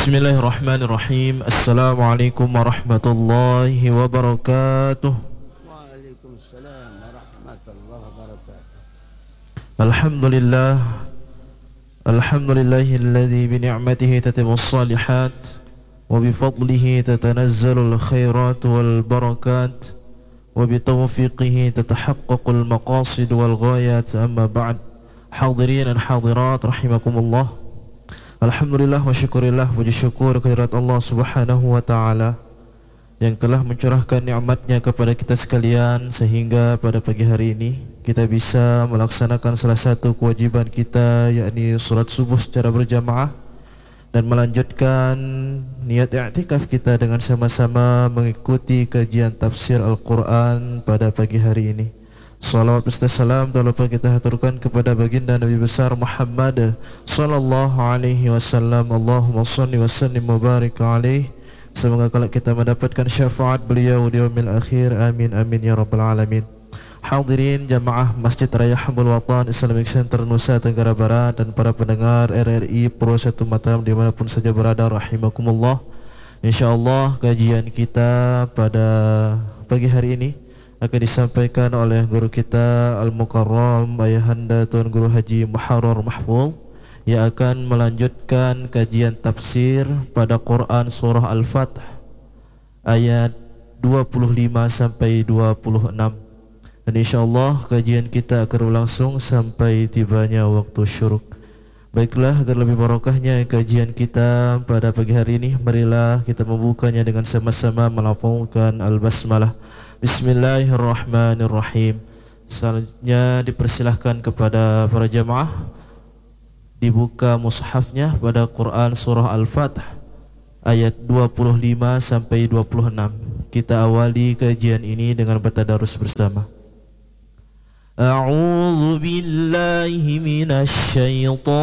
Bismillahirrahmanirrahim. Assalamualaikum warahmatullahi wabarakatuh. Waalaikumsalam warahmatullahi wabarakatuh. Alhamdulillah. Alhamdulillahilladzi bi ni'matihi tatimmus shalihat wa bi fadlihi tatanazzalul khairat wal barakat wa bi tawfiqihi tatahaqqaqul maqasid wal ghayat. Amma ba'd. Hadirin dan hadirat rahimakumullah. Alhamdulillah wa syukurillah, puji syukur kehadirat Allah Subhanahu wa taala yang telah mencurahkan nikmatnya kepada kita sekalian sehingga pada pagi hari ini kita bisa melaksanakan salah satu kewajiban kita, yakni salat subuh secara berjamaah, dan melanjutkan niat i'tikaf kita dengan sama-sama mengikuti kajian tafsir Al-Quran pada pagi hari ini. Salawat serta salam tak lupa kita haturkan kepada baginda Nabi besar Muhammad sallallahu alaihi wasallam. Allahumma salli wa sallim mubarak alaihi. Semoga kelak kita mendapatkan syafaat beliau di yaumil akhir. Amin amin ya rabbal alamin. Hadirin jamaah Masjid Raya Hambul Watan Islamic Center Nusa Tenggara Barat dan para pendengar RRI Pro 1 Mataram dimanapun saja berada rahimakumullah. InsyaAllah kajian kita pada pagi hari ini akan disampaikan oleh guru kita Al-Mukarram Ayahanda Tuan Guru Haji Muharrar Mahfuz, yang akan melanjutkan kajian tafsir pada Quran surah Al-Fath ayat 25 sampai 26. Dan insyaAllah kajian kita akan berlangsung sampai tibanya waktu syuruk. Baiklah, agar lebih barokahnya kajian kita pada pagi hari ini, marilah kita membukanya dengan sama-sama melafazkan Al-Basmalah. Bismillahirrahmanirrahim. Selanjutnya dipersilahkan kepada para jamaah dibuka mushafnya pada Quran surah Al-Fath ayat 25 sampai 26. Kita awali kajian ini dengan bertadarus bersama. A'udzu billahi minasy syaitonir